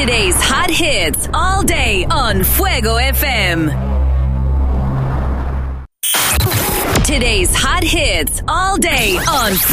Today's hot hits all day on Fuego FM. Today's hot hits all day on